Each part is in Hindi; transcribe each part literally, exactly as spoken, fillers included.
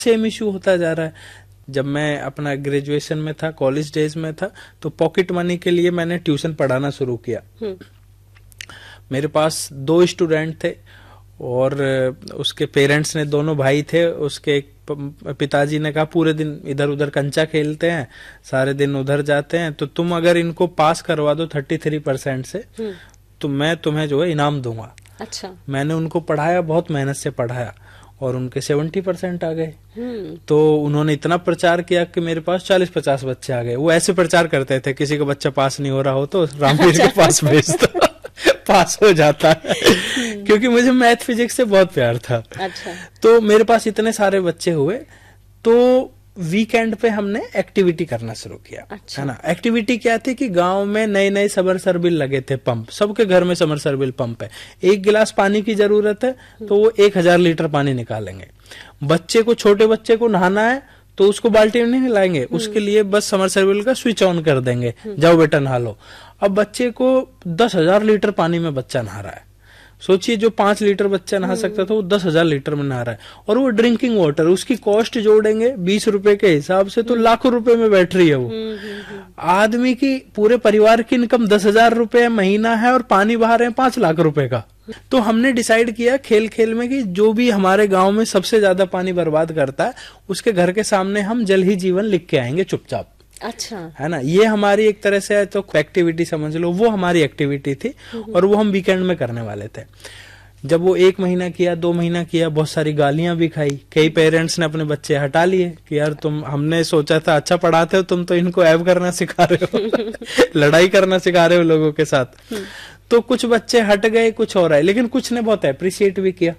सेम इशू होता जा रहा है। जब मैं अपना ग्रेजुएशन में था, कॉलेज डेज में था, तो पॉकेट मनी के लिए मैंने ट्यूशन पढ़ाना शुरू किया। मेरे पास दो स्टूडेंट थे और उसके पेरेंट्स ने, दोनों भाई थे, उसके पिताजी ने कहा पूरे दिन इधर उधर कंचा खेलते हैं, सारे दिन उधर जाते हैं, तो तुम अगर इनको पास करवा दो थर्टी थ्री परसेंट से तो मैं तुम्हें जो है इनाम दूंगा। अच्छा। मैंने उनको पढ़ाया, बहुत मेहनत से पढ़ाया और उनके सेवेंटी परसेंट आ गए। तो उन्होंने इतना प्रचार किया कि मेरे पास चालीस पचास बच्चे आ गए। वो ऐसे प्रचार करते थे, किसी का बच्चा पास नहीं हो रहा हो तो रामवीर अच्छा। के पास भेज दो पास हो जाता है क्योंकि मुझे मैथ फिजिक्स से बहुत प्यार था। अच्छा। तो मेरे पास इतने सारे बच्चे हुए तो वीकेंड पे हमने एक्टिविटी करना शुरू किया। अच्छा। है ना। एक्टिविटी क्या थी कि गांव में नए नए समरसेबिल लगे थे, पंप, सबके घर में समरसेबिल पंप है। एक गिलास पानी की जरूरत है तो वो एक हजार लीटर पानी निकालेंगे। बच्चे को, छोटे बच्चे को नहाना है तो उसको बाल्टी में नहीं हिलाएंगे, उसके लिए बस समरसेबिल का स्विच ऑन कर देंगे, जाओ बेटा नहा लो। अब बच्चे को दस हजार लीटर पानी में बच्चा नहा रहा है। सोचिए, जो पांच लीटर बच्चा नहा सकता था वो दस हजार लीटर में नहा रहा है। और वो ड्रिंकिंग वाटर, उसकी कॉस्ट जोड़ेंगे बीस रुपए के हिसाब से तो लाखों रुपए में बैठ रही है वो। आदमी की, पूरे परिवार की इनकम दस हजार रुपए महीना है और पानी बहा रहे हैं पांच लाख रुपए का। तो हमने डिसाइड किया खेल खेल में कि जो भी हमारे गांव में सबसे ज्यादा पानी बर्बाद करता है उसके घर के सामने हम जल ही जीवन लिख के आएंगे चुपचाप। अच्छा। है ना। ये हमारी एक तरह से तो एक्टिविटी समझ लो, वो हमारी एक्टिविटी थी और वो हम वीकेंड में करने वाले थे। जब वो एक महीना किया, दो महीना किया, बहुत सारी गालियां भी खाई। कई पेरेंट्स ने अपने बच्चे हटा लिए कि यार तुम, हमने सोचा था अच्छा पढ़ाते हो, तुम तो इनको ऐब करना सिखा रहे हो लड़ाई करना सिखा रहे हो लोगों के साथ। तो कुछ बच्चे हट गए, कुछ और आए, लेकिन कुछ ने बहुत अप्रिशिएट भी किया।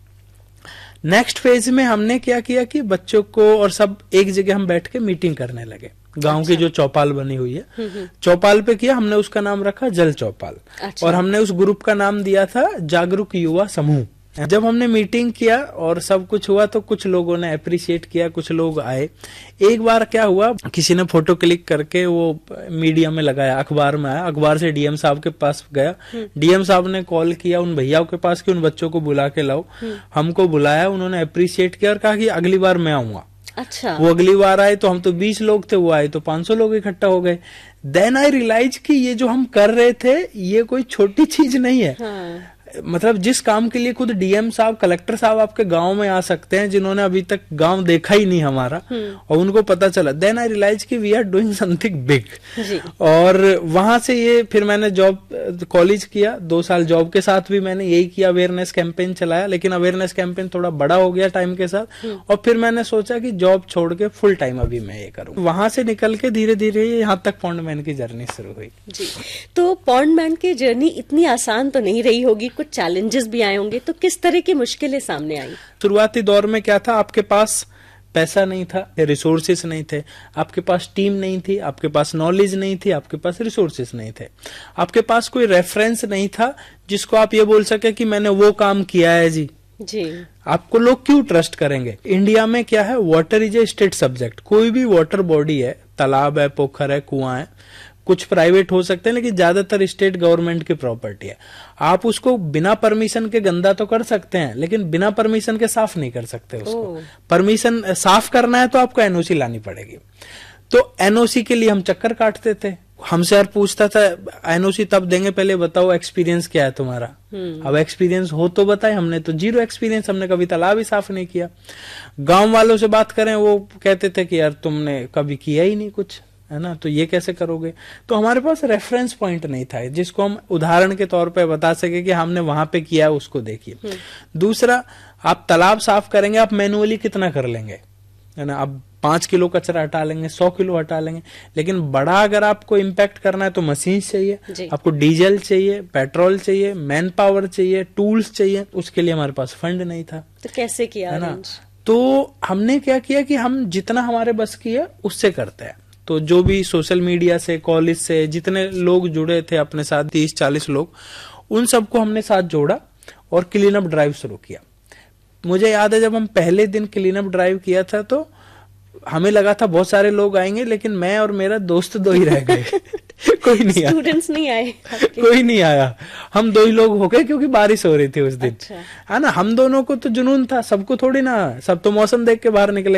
नेक्स्ट फेज में हमने क्या किया कि बच्चों को और सब एक जगह हम बैठ के मीटिंग करने लगे। गांव अच्छा। की जो चौपाल बनी हुई है, चौपाल पे किया हमने, उसका नाम रखा जल चौपाल। अच्छा। और हमने उस ग्रुप का नाम दिया था जागरूक युवा समूह। जब हमने मीटिंग किया और सब कुछ हुआ तो कुछ लोगों ने अप्रिशिएट किया, कुछ लोग आए। एक बार क्या हुआ, किसी ने फोटो क्लिक करके वो मीडिया में लगाया, अखबार में आया, अखबार से डीएम साहब के पास गया। डीएम साहब ने कॉल किया उन भैयाओं के पास कि उन बच्चों को बुला के लाओ। हमको बुलाया, उन्होंने अप्रिशिएट किया और कहा कि अगली बार मैं आऊंगा। अच्छा। वो अगली बार आए तो हम तो बीस लोग थे, वो आए तो पांच सौ लोग इकट्ठा हो गए। देन आई रियलाइज कि ये जो हम कर रहे थे ये कोई छोटी चीज नहीं है। हाँ। मतलब जिस काम के लिए खुद डीएम साहब, कलेक्टर साहब आपके गांव में आ सकते हैं, जिन्होंने अभी तक गांव देखा ही नहीं हमारा, और उनको पता चला, देन आई रियलाइज कि we are doing something big. और वहां से ये, फिर मैंने जॉब, कॉलेज किया, दो साल जॉब के साथ भी मैंने यही किया, अवेयरनेस कैंपेन चलाया। लेकिन अवेयरनेस कैंपेन थोड़ा बड़ा हो गया टाइम के साथ, और फिर मैंने सोचा कि जॉब छोड़ के फुल टाइम अभी मैं ये करूँ। वहां से निकल के धीरे धीरे यहाँ तक पॉन्डमैन की जर्नी शुरू हुई। जी। तो पॉन्डमैन की जर्नी इतनी आसान तो नहीं रही होगी, कुछ चैलेंजेस भी आए होंगे, तो किस तरह की मुश्किलें सामने आई? शुरुआती दौर में क्या था, आपके पास पैसा नहीं था, रिसोर्सेस नहीं थे, आपके पास टीम नहीं थी, आपके पास नॉलेज नहीं थी, आपके पास रिसोर्सेस नहीं थे, आपके पास कोई रेफरेंस नहीं था जिसको आप ये बोल सके कि मैंने वो काम किया है जी। जी। आपको लोग क्यों ट्रस्ट करेंगे? इंडिया में क्या है, water is a state subject. कोई भी वाटर बॉडी है, तालाब है, पोखर है, कुआं है, कुछ प्राइवेट हो सकते हैं लेकिन ज्यादातर स्टेट गवर्नमेंट की प्रॉपर्टी है। आप उसको बिना परमिशन के गंदा तो कर सकते हैं लेकिन बिना परमिशन के साफ नहीं कर सकते उसको। परमिशन साफ करना है तो आपको एनओसी लानी पड़ेगी। तो एनओसी के लिए हम चक्कर काटते थे। हमसे यार पूछता था एनओसी तब देंगे, पहले बताओ एक्सपीरियंस क्या है तुम्हारा। अब एक्सपीरियंस हो तो बताए, हमने तो जीरो एक्सपीरियंस, हमने कभी तालाब ही साफ नहीं किया। गांव वालों से बात करें, वो कहते थे कि यार तुमने कभी किया ही नहीं कुछ, है ना, तो ये कैसे करोगे। तो हमारे पास रेफरेंस पॉइंट नहीं था जिसको हम उदाहरण के तौर पे बता सके कि हमने वहां पे किया, उसको देखिए। दूसरा, आप तालाब साफ करेंगे, आप मैनुअली कितना कर लेंगे, है ना। अब पांच किलो कचरा हटा लेंगे, सौ किलो हटा लेंगे, लेकिन बड़ा अगर आपको इम्पैक्ट करना है तो मशीन चाहिए, आपको डीजल चाहिए, पेट्रोल चाहिए, मैन पावर चाहिए, टूल्स चाहिए। उसके लिए हमारे पास फंड नहीं था। तो कैसे किया, है ना। तो हमने क्या किया कि हम जितना हमारे बस की है उससे करते हैं। तो जो भी सोशल मीडिया से, कॉलेज से जितने लोग जुड़े थे अपने साथ, तीस चालीस लोग, उन सबको हमने साथ जोड़ा और क्लीन अप ड्राइव शुरू किया। मुझे याद है जब हम पहले दिन क्लीन अप ड्राइव किया था तो हमें लगा था बहुत सारे लोग आएंगे, लेकिन मैं और मेरा दोस्त दो ही रह गए। कोई नहीं आया, स्टूडेंट्स नहीं आए आपके? कोई नहीं आया, हम दो ही लोग हो गए क्योंकि बारिश हो रही थी उस दिन। अच्छा। है ना, हम दोनों को तो जुनून था, सबको थोड़ी ना, सब तो मौसम देख के बाहर निकले।